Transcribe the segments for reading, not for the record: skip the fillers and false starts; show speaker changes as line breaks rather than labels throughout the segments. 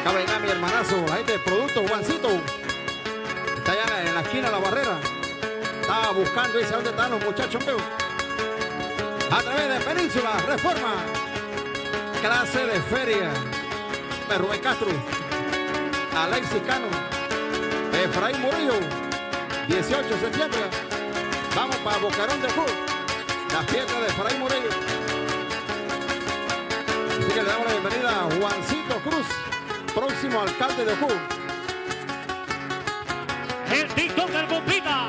Cabe mi hermanazo, la gente de Producto Juancito. Está allá en la esquina de la barrera. Estaba buscando, dice, ¿dónde están los muchachos? Veo. A través de Península Reforma. Clase de feria. De Rubén Castro. Alexis Cano. Efraín Murillo. 18 de septiembre. Vamos para Boquerón de Ojú. Las fiestas de Efraín Murillo. Así que le damos la bienvenida a Juancito Cruz, próximo alcalde de Ojú.
El TikTok del Compita.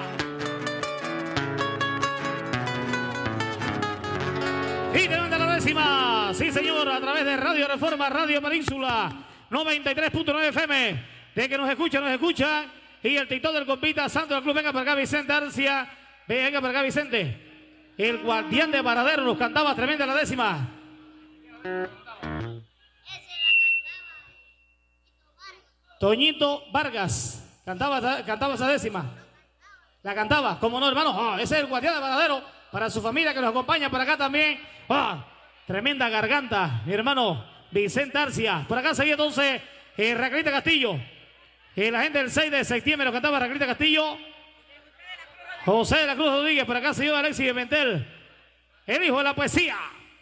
Y te manda la décima. Sí, señor, a través de Radio Reforma, Radio Península, 93.9 FM. De que nos escuchan. Y el TikTok del Compita, Santo del Club. Venga para acá, Vicente Arcia. Venga para acá, Vicente. El guardián de Varadero nos cantaba tremenda la décima. Toñito Vargas cantaba esa décima. La cantaba, como no, hermano. Ese es el guardián de Varadero para su familia que nos acompaña por acá también. Tremenda garganta, mi hermano Vicente Arcia. Por acá seguía entonces Raquelita Castillo. La gente del 6 de septiembre nos cantaba Raquelita Castillo. José de la Cruz Rodríguez. Por acá seguía Alexis Pimentel, el hijo de la poesía.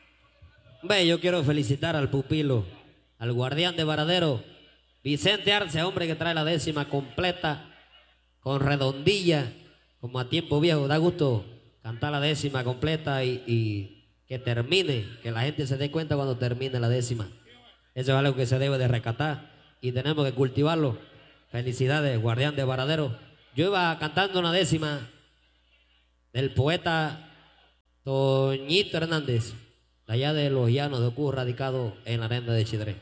Yo quiero felicitar al pupilo, al guardián de Varadero, Vicente Arce, hombre que trae la décima completa, con redondilla, como a tiempo viejo. Da gusto cantar la décima completa y que termine, que la gente se dé cuenta cuando termine la décima. Eso es algo que se debe de rescatar y tenemos que cultivarlo. Felicidades, guardián de Varadero. Yo iba cantando una décima del poeta Toñito Hernández, de allá de los Llanos de Ojú, radicado en la arena de Chidré.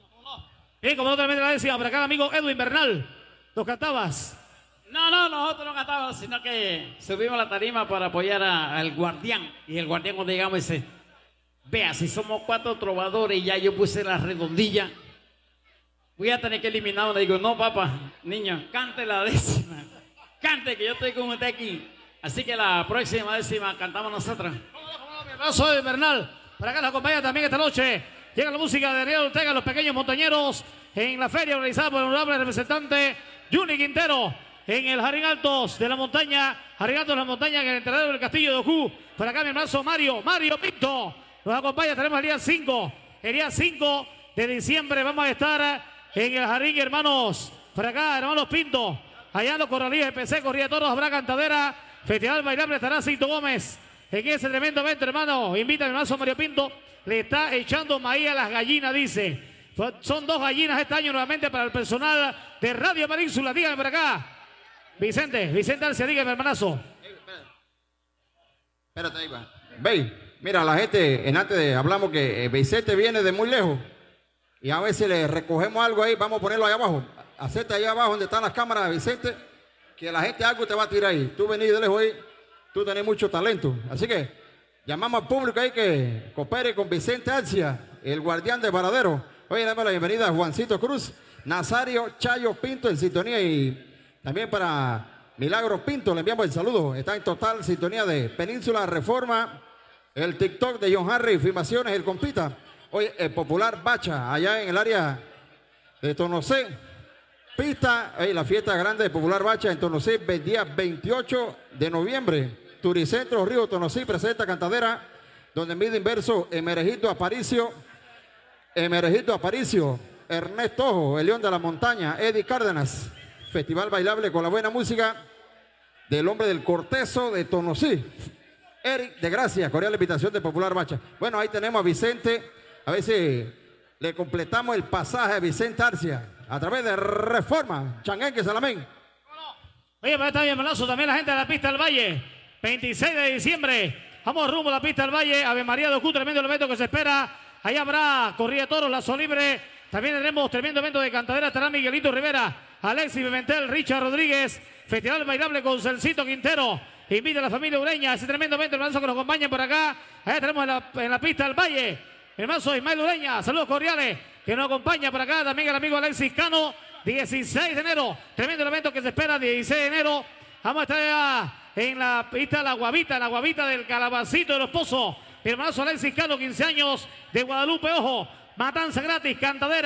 Y como no termina la décima, por acá el amigo Edwin Bernal, ¿los cantabas?
No, nosotros no cantábamos, sino que subimos a la tarima para apoyar al guardián. Y el guardián cuando llegamos dice, vea, si somos 4 trovadores y ya yo puse la redondilla, voy a tener que eliminar uno. Digo, no, papá, niño, cante la décima. Cante, que yo estoy con usted aquí. Así que la próxima décima cantamos nosotros.
Mi abrazo de Bernal. Para acá nos acompaña también esta noche. Llega la música de Ariel Ortega, los pequeños montañeros, en la feria organizada por el honorable representante Juni Quintero, en el Jardín Altos de la Montaña, Jardín Altos de la Montaña, en el entrenador del Castillo de Ojú. Para acá mi hermano Mario Pinto nos acompaña. Tenemos el día 5 de diciembre. Vamos a estar en el Jardín, hermanos. Para acá, hermanos Pinto, allá en los Corralíes de PC, Corrida de Toros, habrá cantadera, festival bailable, estará Cinto Gómez. En ese tremendo evento, hermano, invita a mi hermano Mario Pinto. Le está echando maíz a las gallinas, dice. Son 2 gallinas este año nuevamente para el personal de Radio Península. Dígame por acá. Vicente Arcia, dígame, hermanazo.
Espérate ahí, va. Mira, la gente, hablamos que Vicente viene de muy lejos. Y a veces le recogemos algo ahí, vamos a ponerlo ahí abajo. Hacete ahí abajo donde están las cámaras, Vicente, que la gente algo te va a tirar ahí. Tú venís de lejos ahí, tú tenés mucho talento. Así que llamamos al público ahí que coopere con Vicente Arcia, el guardián de Varadero. Hoy le damos la bienvenida a Juancito Cruz, Nazario Chayo Pinto en sintonía y también para Milagro Pinto le enviamos el saludo. Está en total sintonía de Península Reforma, el TikTok de John Harry, Filmaciones, el Compita. Hoy el Popular Bacha, allá en el área de Tonosé. Pista, la fiesta grande de Popular Bacha en Tonosé, el día 28 de noviembre. Turicentro Río Tonosí presenta cantadera, donde mide inverso Emerejito Aparicio, Ernesto Ojo, el León de la Montaña, Eddie Cárdenas. Festival bailable con la buena música del hombre del Cortezo de Tonosí, Eric de Gracia. Cordial invitación de Popular Bacha. Bueno, ahí tenemos a Vicente. A ver si le completamos el pasaje a Vicente Arcia a través de Reforma. Changuenque, Salamén.
Oye, pero está bien, hermanazo, también la gente de la pista del Valle. 26 de diciembre, vamos rumbo a la pista del Valle, Ave María de Ojú, tremendo evento que se espera. Allá habrá corrida de toros, lazo libre. También tendremos tremendo evento de cantadera. Estará Miguelito Rivera, Alexis Pimentel, Richard Rodríguez. Festival bailable con Celcito Quintero. Invita a la familia Ureña a ese tremendo evento, hermanazo, que nos acompañen por acá. Allá tenemos en la pista del Valle, hermanazo Ismael Ureña. Saludos cordiales, que nos acompaña por acá. También el amigo Alexis Cano. 16 de enero, tremendo evento que se espera, 16 de enero. Vamos a estar allá en la pista La Guavita del Calabacito de los Pozos. Mi hermanazo Alexis Cano, 15 años de Guadalupe, ojo, matanza gratis, cantadera.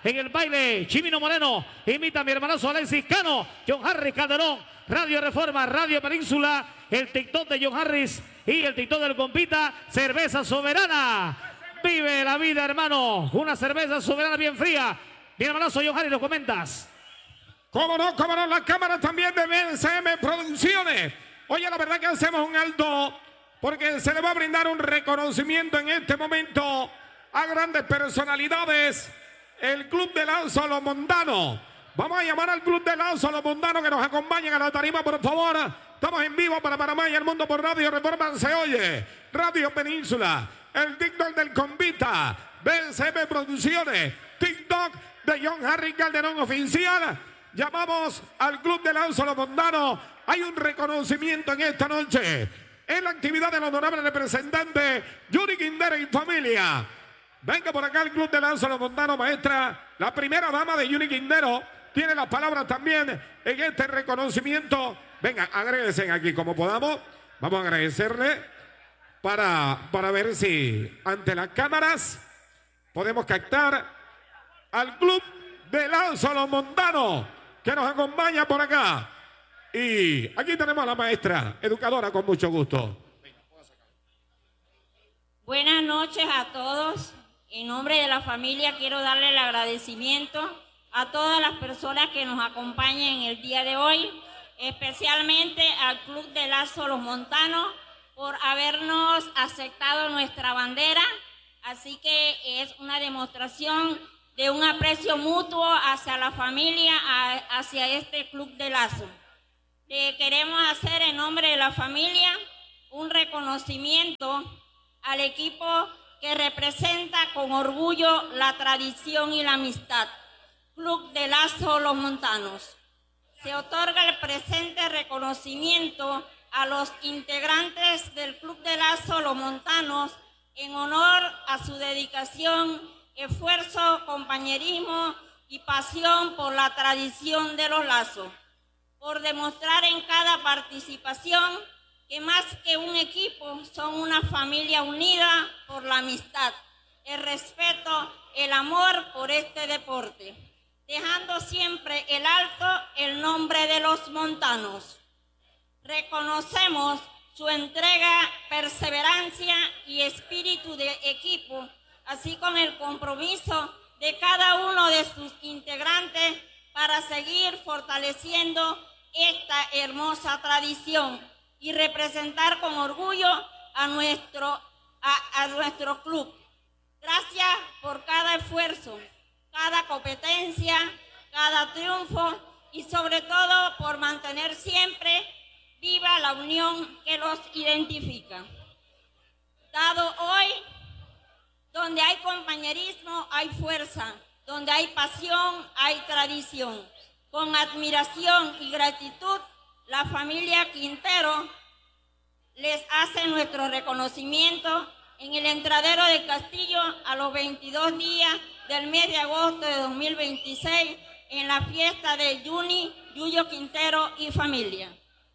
En el baile, Chimino Moreno imita a mi hermanazo Alexis Cano, John Harris Calderón, Radio Reforma, Radio Península, el TikTok de John Harris y el TikTok del compita, Cerveza Soberana. Vive la vida, hermano. Una cerveza soberana bien fría. Mi hermanazo John Harris, ¿lo comentas?
Cómo no, la cámara también de BCM Producciones. Oye, la verdad que hacemos un alto porque se le va a brindar un reconocimiento en este momento a grandes personalidades. El Club de Lanzo Los Montanos. Vamos a llamar al Club de Lanzo Los Montanos que nos acompañen a la tarima, por favor. Estamos en vivo para Panamá y el mundo por Radio Reforma Se Oye, Radio Península, el TikTok del Convita, BCM Producciones, TikTok de John Harry Calderón Oficial. Llamamos al Club de Lanzo Los Montanos. Hay un reconocimiento en esta noche en la actividad del honorable representante Yuri Quintero y familia. Venga por acá el Club de Lanzo Los Montanos, maestra. La primera dama de Yuri Quintero tiene las palabras también en este reconocimiento. Venga, agradecen aquí como podamos. Vamos a agradecerle para ver si ante las cámaras podemos captar al Club de Lanzo Los Montanos que nos acompaña por acá. Y aquí tenemos a la maestra, educadora, con mucho gusto.
Buenas noches a todos. En nombre de la familia quiero darle el agradecimiento a todas las personas que nos acompañan en el día de hoy, especialmente al Club de Lanzo Los Montanos por habernos aceptado nuestra bandera. Así que es una demostración de un aprecio mutuo hacia la familia, hacia este Club de Lazo. Queremos hacer en nombre de la familia un reconocimiento al equipo que representa con orgullo la tradición y la amistad, Club de Lazo Los Montanos. Se otorga el presente reconocimiento a los integrantes del Club de Lazo Los Montanos en honor a su dedicación, esfuerzo, compañerismo y pasión por la tradición de los lazos, por demostrar en cada participación que más que un equipo son una familia unida por la amistad, el respeto, el amor por este deporte, dejando siempre el alto el nombre de los montanos. Reconocemos su entrega, perseverancia y espíritu de equipo, así como el compromiso de cada uno de sus integrantes para seguir fortaleciendo esta hermosa tradición y representar con orgullo a nuestro club. Gracias por cada esfuerzo, cada competencia, cada triunfo y sobre todo por mantener siempre viva la unión que los identifica. Dado hoy, donde hay compañerismo, hay fuerza. Donde hay pasión, hay tradición. Con admiración y gratitud, la familia Quintero les hace nuestro reconocimiento en el entradero del Castillo a los 22 días del mes de agosto de 2026 en la fiesta de Yuyo Quintero y familia.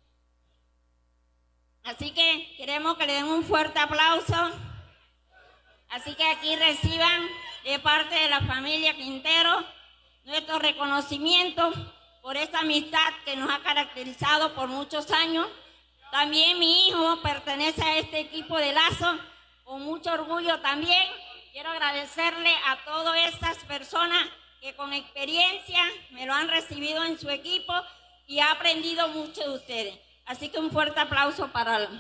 Así que queremos que le den un fuerte aplauso. Así que aquí reciban de parte de la familia Quintero nuestro reconocimiento por esta amistad que nos ha caracterizado por muchos años. También mi hijo pertenece a este equipo de Lazo, con mucho orgullo también. Quiero agradecerle a todas estas personas que con experiencia me lo han recibido en su equipo y ha aprendido mucho de ustedes. Así que un fuerte aplauso para él.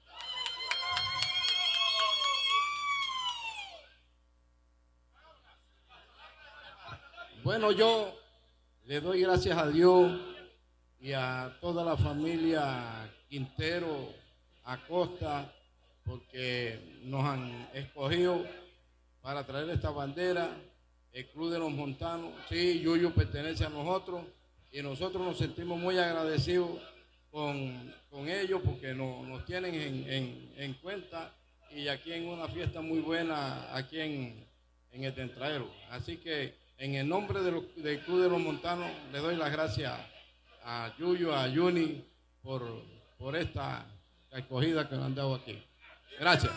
Bueno, yo le doy gracias a Dios y a toda la familia Quintero, Acosta, porque nos han escogido para traer esta bandera, el Club de los Montanos. Sí, Yuyo pertenece a nosotros y nosotros nos sentimos muy agradecidos con ellos porque nos tienen en cuenta y aquí en una fiesta muy buena aquí en el Tentradero. Así que en el nombre del Club de los Montanos le doy las gracias a Yuyo, a Yuni por esta escogida que nos han dado aquí. Gracias.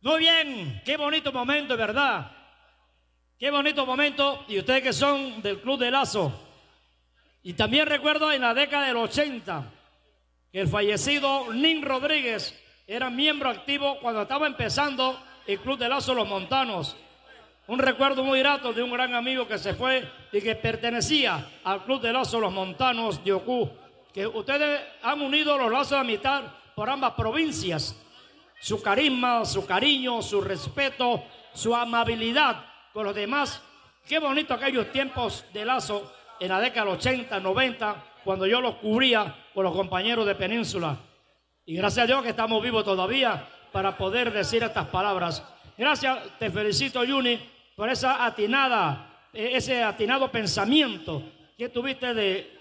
Muy bien, qué bonito momento, ¿verdad? Qué bonito momento. Y ustedes que son del Club de Lazo. Y también recuerdo en la década del 80 que el fallecido Nin Rodríguez era miembro activo cuando estaba empezando el Club de Lazo Los Montanos. Un recuerdo muy grato de un gran amigo que se fue y que pertenecía al Club de Lazo Los Montanos de Ocú. Que ustedes han unido los lazos de amistad por ambas provincias. Su carisma, su cariño, su respeto, su amabilidad con los demás. Qué bonito aquellos tiempos de Lazo en la década del 80, 90, cuando yo los cubría con los compañeros de Península. Y gracias a Dios que estamos vivos todavía para poder decir estas palabras. Gracias, te felicito, Juni, por esa ese atinado pensamiento que tuviste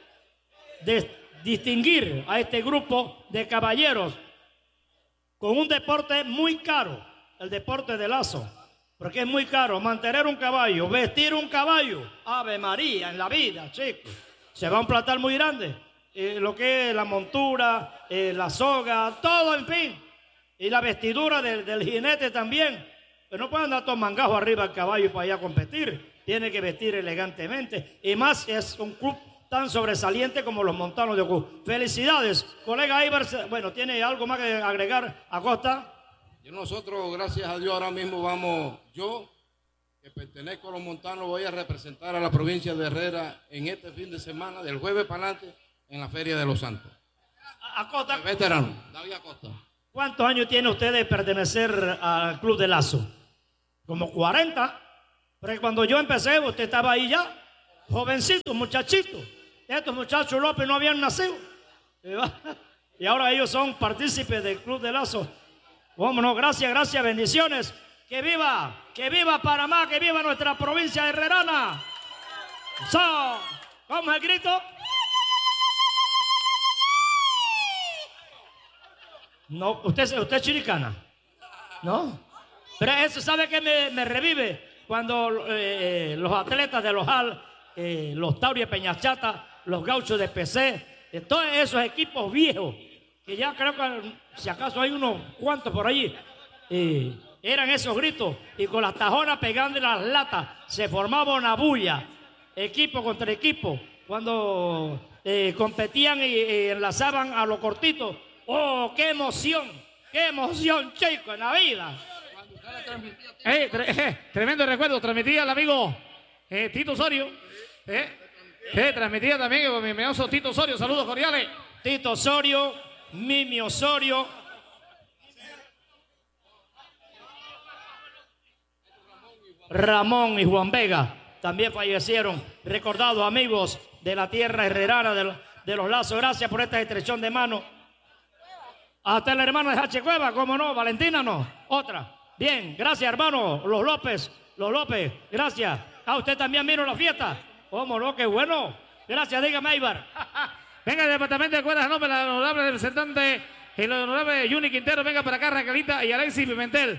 de distinguir a este grupo de caballeros con un deporte muy caro, el deporte de Lazo, porque es muy caro mantener un caballo, vestir un caballo, Ave María, en la vida, chicos, se va a un platal muy grande, lo que es la montura, la soga, todo, en fin, y la vestidura del jinete también, pero no pueden andar todos mangajos arriba al caballo para allá a competir, tiene que vestir elegantemente, y más es un club tan sobresaliente como los Montanos de Ocú. Felicidades, colega Ibar. Bueno, ¿tiene algo más que agregar, Acosta?
Nosotros, gracias a Dios, ahora mismo vamos, yo, que pertenezco a los Montanos, voy a representar a la provincia de Herrera en este fin de semana, del jueves para adelante, en la Feria de los Santos.
Acosta.
Veterano, David Acosta.
¿Cuántos años tiene usted de pertenecer al Club de Lazo? Como 40. Pero cuando yo empecé, usted estaba ahí ya, jovencito, muchachito. Estos muchachos López no habían nacido. Y ahora ellos son partícipes del Club de Lazo. Vámonos, gracias, bendiciones. Que viva Panamá, que viva nuestra provincia herrerana. ¿Cómo es el grito? No, usted es chiricana, ¿no? Pero eso, ¿sabe qué me revive? Cuando los atletas de los HAL, los Tauri de Peñachata, los Gauchos de PC, todos esos equipos viejos, que ya creo que si acaso hay unos cuantos por allí, eran esos gritos, y con las tajonas pegando en las latas, se formaba una bulla, equipo contra equipo, cuando competían y enlazaban a lo cortito. ¡Oh, qué emoción, chico, en la vida!
Tremendo recuerdo, transmitía el amigo Tito Osorio. Transmitía también con mi hermoso Tito Osorio, saludos cordiales.
Tito Osorio, Mimi Osorio. Ramón y Juan Vega también fallecieron, recordados amigos de la tierra herrerana de los Lazos. Gracias por esta estrechón de mano. Hasta el hermano de H. Cueva, ¿cómo no? Valentina no, otra. Bien, gracias hermano, los López, gracias. A usted también vino la fiesta. ¿Cómo no? ¡Qué bueno! Gracias, dígame, Ibar.
Venga, el departamento de cuerdas, nombre del honorable representante, el honorable Juni Quintero, venga para acá, Raquelita y Alexis Pimentel.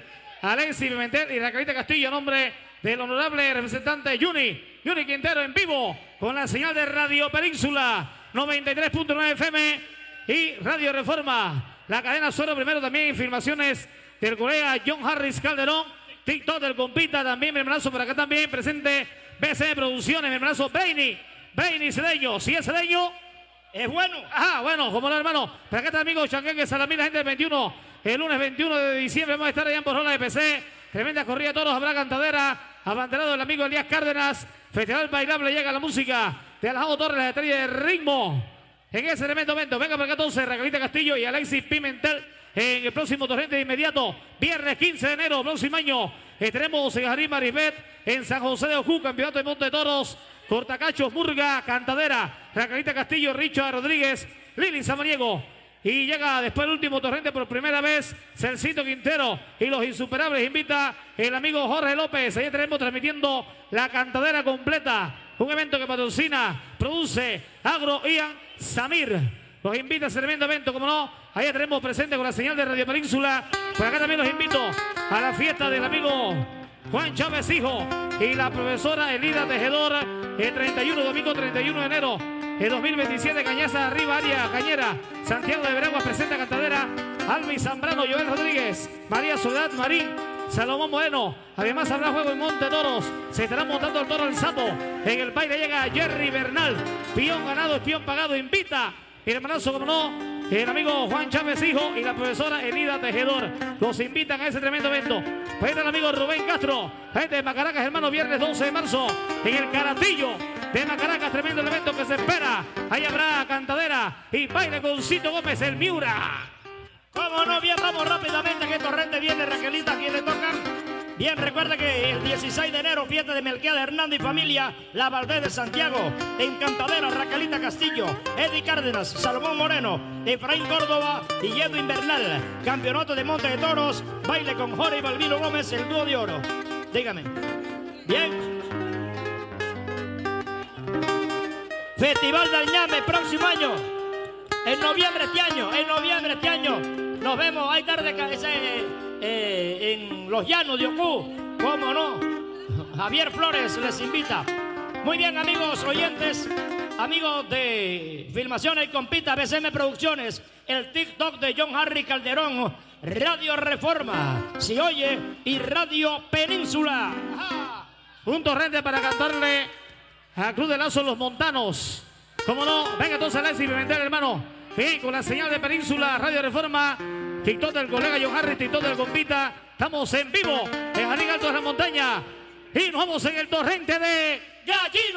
Y Raquelita Castillo, nombre del honorable representante Juni Quintero en vivo, con la señal de Radio Península, 93.9 FM y Radio Reforma. La cadena Suero primero también, informaciones del colega John Harris Calderón, TikTok del compita también, mi hermanazo por acá también, presente BC Producciones, mi hermanazo Beini Cedeño, si es Cedeño, es bueno. Ajá, bueno, como no, hermano, por acá está amigo Chanquenque Salamín, la gente del 21, el lunes 21 de diciembre vamos a estar allá en Borrola de PC, tremenda corrida de toros, habrá cantadera, abanderado del amigo Elías Cárdenas, festival bailable, llega la música de Alejandro Torres, la estrella de ritmo. En ese tremendo momento, venga por acá entonces, Raquelita Castillo y Alexis Pimentel en el próximo torrente de inmediato, viernes 15 de enero, próximo año. Tenemos en Jarín Maribet, en San José de Ojú, campeonato de Monte de Toros, Cortacachos, Murga, Cantadera, Raquelita Castillo, Richard Rodríguez, Lili Samaniego. Y llega después el último torrente por primera vez, Celcito Quintero y los insuperables invita el amigo Jorge López. Ahí tenemos transmitiendo la cantadera completa. Un evento que patrocina, produce Agro Ian Samir. Los invita a ese tremendo evento, como no. Ahí tenemos presente con la señal de Radio Península. Por acá también los invito a la fiesta del amigo Juan Chávez Hijo y la profesora Elida Tejedor. El 31, domingo 31 de enero de 2027, Cañaza arriba, área Cañera. Santiago de Veraguas presenta cantadera. Alvis Zambrano, Joel Rodríguez, María Soledad Marín, Salomón Moreno. Además habrá juego en Monte Toros. Se estará montando el toro al sapo. En el baile llega Jerry Bernal. Peón ganado, peón pagado. Invita el hermanazo, como no, el amigo Juan Chávez hijo y la profesora Elida Tejedor. Los invitan a ese tremendo evento. Ahí está el amigo Rubén Castro, gente de Macaracas, hermano, viernes 12 de marzo en el Caratillo de Macaracas. Tremendo evento que se espera. Ahí habrá cantadera y baile con Cito Gómez, el Miura.
Cómo no, bien, vamos rápidamente que Torrente viene, Raquelita, ¿a quién le tocan? Bien, recuerda que el 16 de enero, fiesta de Melquiades Hernández y familia, La Valdez de Santiago, Encantadera, Raquelita Castillo, Eddie Cárdenas, Salomón Moreno, Efraín Córdoba y Edwin Bernal. Campeonato de Monte de Toros, baile con Jorge y Balbino Gómez, el dúo de oro. Dígame. Bien. Festival del Ñame, próximo año. En noviembre este año. Nos vemos, hay tarde en Los Llanos de Ocú. ¿Cómo no? Javier Flores les invita. Muy bien, amigos oyentes, amigos de Filmaciones y Compita, BCM Producciones, el TikTok de John Harry Calderón, Radio Reforma, Si Oye y Radio Península.
¡Ajá! Un torrente para cantarle a Cruz de Lazo Los Montanos. ¿Cómo no? Venga entonces Alexis Pimentel, hermano. Bien, con la señal de Península, Radio Reforma, TikTok del colega John Harry, TikTok del Compita. Estamos en vivo en Jardín Alto de la Montaña. Y nos vamos en el torrente de Gallino.